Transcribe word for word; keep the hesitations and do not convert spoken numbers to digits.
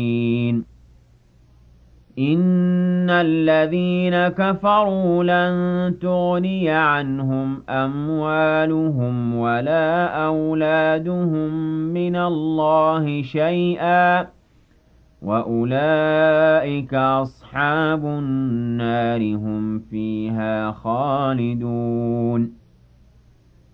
إِنَّ الَّذِينَ كَفَرُوا لَن تُغْنِيَ عَنْهُمْ أَمْوَالُهُمْ وَلَا أَوْلَادُهُم مِّنَ اللَّهِ شَيْئًا ۖ وَأُولَٰئِكَ أَصْحَابُ النَّارِ ۖ هُمْ فِيهَا خَالِدُونَ